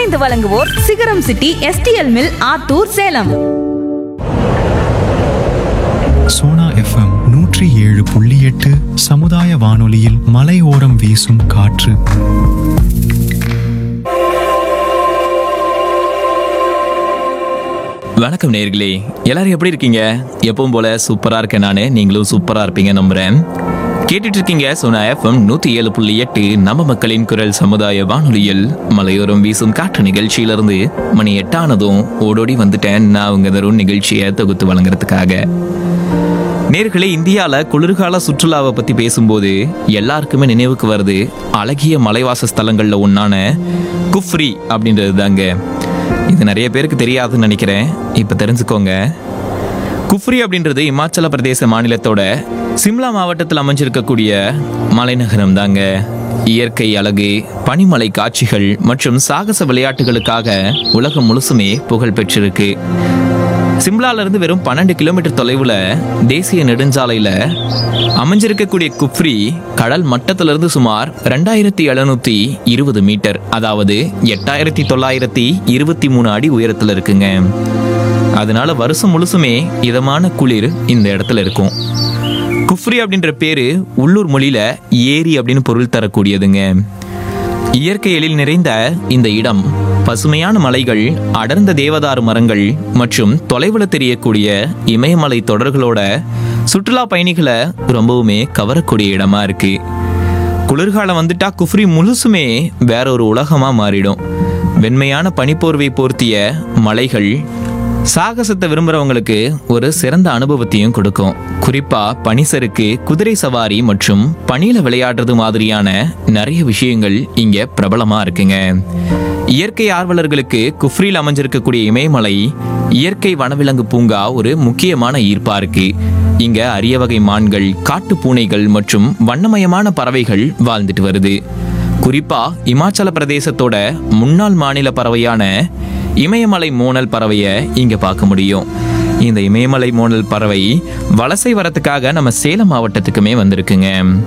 இணைந்து வழங்குவோர் சிகரம் city STL mill Attur Salem. Sona FM 107.8 சமுதாய வானொலியில் மலையோரம் வீசும் காற்று. வணக்கம் நேயர்களே, எல்லாரும் எப்படி இருக்கீங்க? எப்பவும் போல சூப்பரா இருக்கேன் நானு. நீங்களும் சூப்பரா இருப்பீங்க நம்புறேன். கேட்டுட்டு இருக்கீங்க சோனா எஃப்எம் 107.8 நம்ம மக்களின் குரல் சமுதாய வானொலியில் மலையோரம் வீசும் காற்று நிகழ்ச்சியிலிருந்து மணி 8 ஆனதும் ஓடோடி வந்துட்டேன். நான் உங்க தரும் நிகழ்ச்சியை தொகுத்து வழங்குறதுக்காக. நேர்களே, இந்தியாவில் குளிர்கால சுற்றுலாவை பற்றி பேசும்போது எல்லாருக்குமே நினைவுக்கு வருது அழகிய மலைவாச ஸ்தலங்களில் ஒன்றான குஃப்ரி அப்படின்றது தாங்க. இது நிறைய பேருக்கு தெரியாதுன்னு நினைக்கிறேன். இப்போ தெரிஞ்சுக்கோங்க. குஃப்ரி அப்படின்றது இமாச்சல பிரதேச மாநிலத்தோட சிம்லா மாவட்டத்தில் அமைஞ்சிருக்கக்கூடிய மலைநகரம் தாங்க. இயற்கை அழகு, பனிமலை காட்சிகள் மற்றும் சாகச விளையாட்டுகளுக்காக உலகம் முழுசுமே புகழ் பெற்றிருக்கு. சிம்லால இருந்து வெறும் 12 கிலோமீட்டர் தொலைவுல தேசிய நெடுஞ்சாலையில அமைஞ்சிருக்கக்கூடிய குஃப்ரி கடல் மட்டத்திலிருந்து சுமார் 2720 மீட்டர், அதாவது 8923 அடி உயரத்துல இருக்குங்க. அதனால வருஷம் முழுசுமே இதமான குளிர் இந்த இடத்துல இருக்கும். குஃப்ரி அப்படின்ற பேரு உள்ளூர் மொழியில ஏரி அப்படின்னு பொருள் தரக்கூடியதுங்க. இயற்கை எழில் நிறைந்த இந்த இடம் பசுமையான மலைகள், அடர்ந்த தேவதாரு மரங்கள் மற்றும் தொலைவில் தெரியக்கூடிய இமயமலை தொடர்களோட சுற்றுலா பயணிகளை ரொம்பவுமே கவரக்கூடிய இடமா இருக்கு. குளிர்காலம் வந்துட்டா குஃப்ரி முழுசுமே வேற ஒரு உலகமா மாறிடும். வெண்மையான பனிப்போர்வை போர்த்திய மலைகள் சாகசத்தை விரும்புறவங்களுக்கு ஒரு சிறந்த அனுபவத்தையும் கொடுக்கும். குறிப்பா பனிசறுக்கு, குதிரை சவாரி மற்றும் பனியில விளையாடுறது மாதிரியான நிறைய விஷயங்கள் இங்க பிரபலமா இருக்குங்க. இயற்கை ஆர்வலர்களுக்கு குஃப்ரியில் அமைஞ்சிருக்கக்கூடிய இமயமலை இயற்கை வனவிலங்கு பூங்கா ஒரு முக்கியமான ஈர்ப்பா இருக்கு. இங்க அரிய வகை மான்கள், காட்டு பூனைகள் மற்றும் வண்ணமயமான பறவைகள் வாழ்ந்துட்டு வருது. குறிப்பா இமாச்சல பிரதேசத்தோட முன்னாள் மாநில பறவையான இமயமலை மோனல் பறவையை இங்க பார்க்க முடியும். இந்த இமயமலை மோனல் பறவை வலசை வரத்துக்காக நம்ம சேலம் மாவட்டத்துக்குமே வந்திருக்குங்க.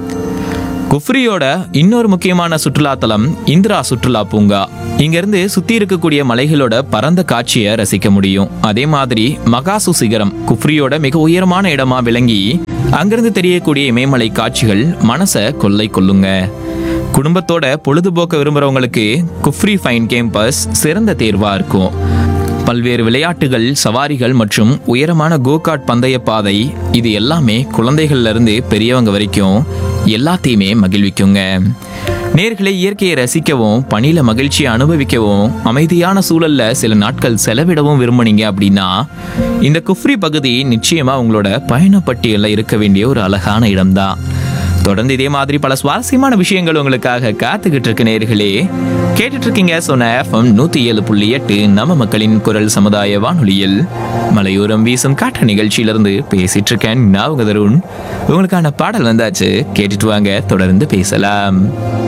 குஃப்ரியோட இன்னொரு முக்கியமான சுற்றுலா தலம் இந்திரா சுற்றுலா பூங்கா. இங்க இருந்து சுத்தி இருக்கக்கூடிய மலைகளோட பரந்த காட்சியை ரசிக்க முடியும். அதே மாதிரி மகாசு சிகரம் குஃப்ரியோட மிக உயரமான இடமா விளங்கி அங்கிருந்து தெரியக்கூடிய இமயமலை காட்சிகள் மனசை கொள்ளை கொள்ளுங்க. குடும்பத்தோட பொழுதுபோக்க விரும்புறவங்களுக்கு குஃப்ரி ஃபைன் கேம்பஸ் சிறந்த தேர்வா இருக்கும். பல்வேறு விளையாட்டுகள், சவாரிகள் மற்றும் உயரமான கோகார்ட் பந்தய பாதை, இது எல்லாமே குழந்தைகள்ல இருந்து பெரியவங்க வரைக்கும் எல்லாத்தையுமே மகிழ்விக்குங்க. நேர்களை இயற்கையை ரசிக்கவும், பணியில மகிழ்ச்சியை அனுபவிக்கவும், அமைதியான சூழல்ல சில நாட்கள் செலவிடவும் விரும்புனீங்க அப்படின்னா இந்த குஃப்ரி பகுதி நிச்சயமா உங்களோட பயணப்பட்டியலில் இருக்க வேண்டிய ஒரு அழகான இடம்தான். தொடர்ந்து இதே மாதிரி பல சுவாரஸ்யமான விஷயங்கள் உங்களுக்காக காத்துக்கிட்டு இருக்கு. நேர்களே, கேட்டுட்டு இருக்கீங்க சோனா எஃப்எம் 107.8 நம்ம மக்களின் குரல் சமுதாய வானொலியில் மலையோரம் வீசும் காற்று நிகழ்ச்சியிலிருந்து பேசிட்டு இருக்கேன். நான் உங்க தருண். உங்களுக்கான பாடல் வந்தாச்சு, கேட்டுட்டு வாங்க, தொடர்ந்து பேசலாம்.